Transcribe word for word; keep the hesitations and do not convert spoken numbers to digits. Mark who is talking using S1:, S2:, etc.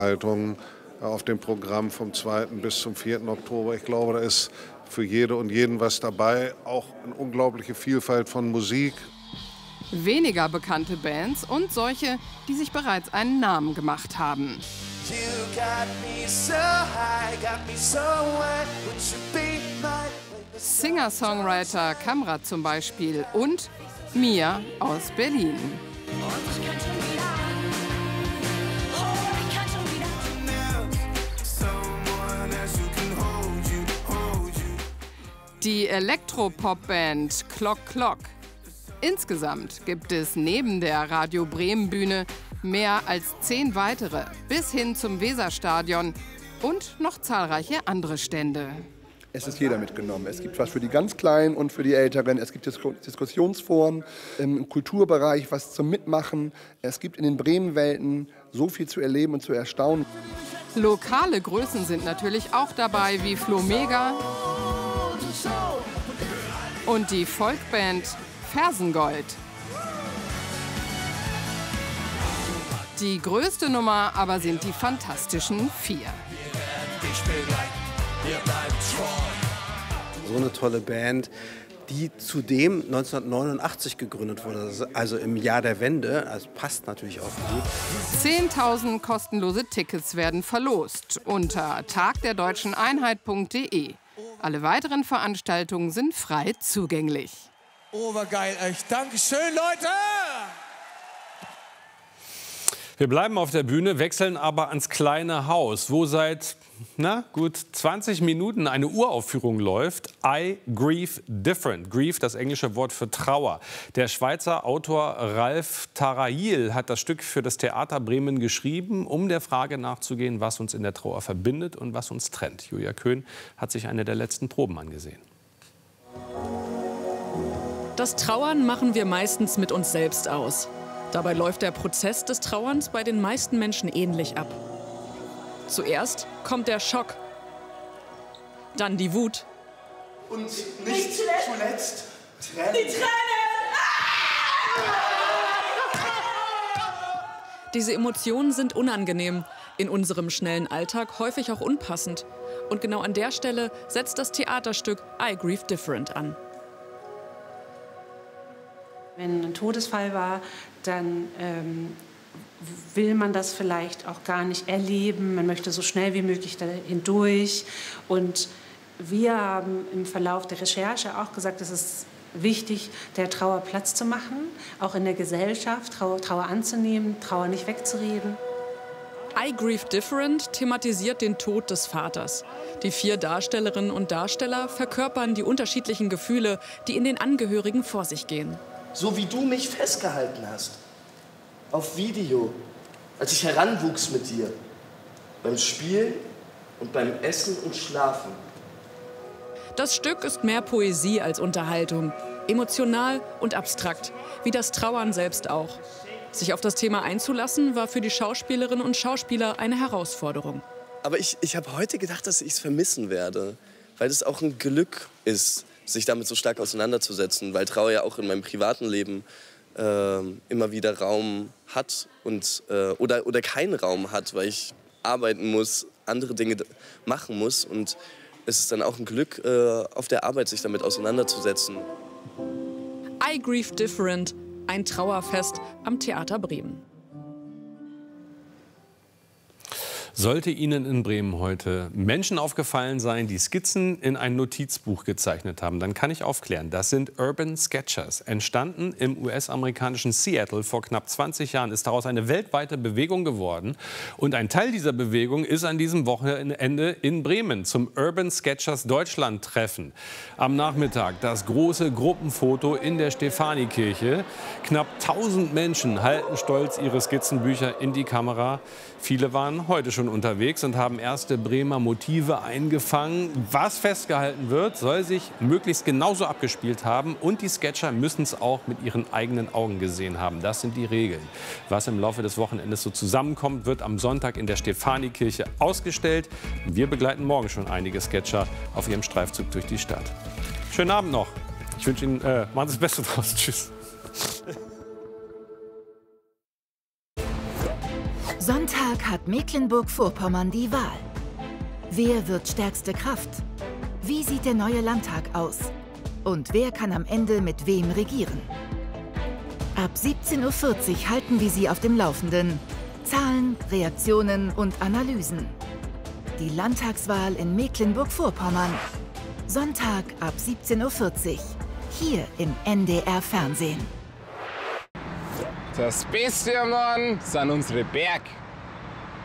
S1: Veranstaltungen auf dem Programm vom zweiten bis zum vierten Oktober. Ich glaube, da ist für jede und jeden was dabei. Auch eine unglaubliche Vielfalt von Musik.
S2: Weniger bekannte Bands und solche, die sich bereits einen Namen gemacht haben. Singer-Songwriter Kamrat zum Beispiel und Mia aus Berlin. Die Elektropop-Band Clock Clock. Insgesamt gibt es neben der Radio Bremen Bühne mehr als zehn weitere bis hin zum Weserstadion und noch zahlreiche andere Stände.
S3: Es ist jeder mitgenommen. Es gibt was für die ganz Kleinen und für die Älteren. Es gibt Diskussionsforen im Kulturbereich, was zum Mitmachen. Es gibt in den Bremen-Welten so viel zu erleben und zu erstaunen.
S2: Lokale Größen sind natürlich auch dabei, wie Flo Mega und die Folkband Fersengold. Die größte Nummer aber sind die Fantastischen Vier.
S4: So eine tolle Band, die zudem neunzehnhundertneunundachtzig gegründet wurde, also im Jahr der Wende. Also passt natürlich auch gut.
S2: zehntausend kostenlose Tickets werden verlost unter tagderdeutscheneinheit punkt de. Alle weiteren Veranstaltungen sind frei zugänglich.
S5: Obergeil, echt. Dankeschön, Leute!
S6: Wir bleiben auf der Bühne, wechseln aber ans kleine Haus, wo seit na, gut zwanzig Minuten eine Uraufführung läuft. I Grieve Different. Grief, das englische Wort für Trauer. Der Schweizer Autor Ralf Tarayil hat das Stück für das Theater Bremen geschrieben, um der Frage nachzugehen, was uns in der Trauer verbindet und was uns trennt. Julia Köhn hat sich eine der letzten Proben angesehen.
S7: Das Trauern machen wir meistens mit uns selbst aus. Dabei läuft der Prozess des Trauerns bei den meisten Menschen ähnlich ab. Zuerst kommt der Schock, dann die Wut.
S8: Und nicht, nicht zuletzt, zuletzt Tränen. Die Tränen!
S7: Diese Emotionen sind unangenehm, in unserem schnellen Alltag häufig auch unpassend. Und genau an der Stelle setzt das Theaterstück I Grieve Different an.
S9: Wenn ein Todesfall war, dann ähm, will man das vielleicht auch gar nicht erleben. Man möchte so schnell wie möglich da hindurch. Und wir haben im Verlauf der Recherche auch gesagt, es ist wichtig, der Trauer Platz zu machen, auch in der Gesellschaft, Trauer, Trauer anzunehmen, Trauer nicht wegzureden.
S7: I Grieve Different thematisiert den Tod des Vaters. Die vier Darstellerinnen und Darsteller verkörpern die unterschiedlichen Gefühle, die in den Angehörigen vor sich gehen.
S8: So wie du mich festgehalten hast, auf Video, als ich heranwuchs mit dir, beim Spielen und beim Essen und Schlafen.
S7: Das Stück ist mehr Poesie als Unterhaltung, emotional und abstrakt, wie das Trauern selbst auch. Sich auf das Thema einzulassen, war für die Schauspielerinnen und Schauspieler eine Herausforderung.
S10: Aber ich, ich habe heute gedacht, dass ich es vermissen werde, weil es auch ein Glück ist, sich damit so stark auseinanderzusetzen, weil Trauer ja auch in meinem privaten Leben äh, immer wieder Raum hat und, äh, oder, oder keinen Raum hat, weil ich arbeiten muss, andere Dinge machen muss. Und es ist dann auch ein Glück, äh, auf der Arbeit sich damit auseinanderzusetzen.
S7: I Grieve Different, ein Trauerfest am Theater Bremen.
S6: Sollte Ihnen in Bremen heute Menschen aufgefallen sein, die Skizzen in ein Notizbuch gezeichnet haben, dann kann ich aufklären, das sind Urban Sketchers. Entstanden im U S-amerikanischen Seattle vor knapp zwanzig Jahren, ist daraus eine weltweite Bewegung geworden. Und ein Teil dieser Bewegung ist an diesem Wochenende in Bremen zum Urban Sketchers Deutschland-Treffen. Am Nachmittag das große Gruppenfoto in der Stephanikirche. Knapp tausend Menschen halten stolz ihre Skizzenbücher in die Kamera. Viele waren heute schon unterwegs und haben erste Bremer Motive eingefangen. Was festgehalten wird, soll sich möglichst genauso abgespielt haben. Und die Sketcher müssen es auch mit ihren eigenen Augen gesehen haben. Das sind die Regeln. Was im Laufe des Wochenendes so zusammenkommt, wird am Sonntag in der Stephanikirche ausgestellt. Wir begleiten morgen schon einige Sketcher auf ihrem Streifzug durch die Stadt. Schönen Abend noch. Ich wünsche Ihnen, äh, machen Sie das Beste draus. Tschüss.
S11: Sonntag hat Mecklenburg-Vorpommern die Wahl. Wer wird stärkste Kraft? Wie sieht der neue Landtag aus? Und wer kann am Ende mit wem regieren? Ab siebzehn Uhr vierzig halten wir Sie auf dem Laufenden. Zahlen, Reaktionen und Analysen. Die Landtagswahl in Mecklenburg-Vorpommern. Sonntag ab siebzehn Uhr vierzig. Hier im N D R-Fernsehen.
S12: Das Beste am Norden sind unsere Berge.